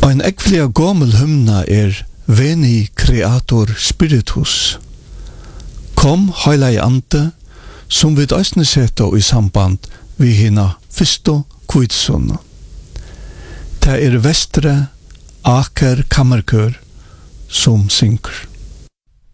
Ein ekvlia gammel hymna Veni Creator Spiritus. Kom, heilai ante, som vi eisne seta i samband vi hina fyrsto kvitsunna. Det Vestre Aker Kammerkør som synker.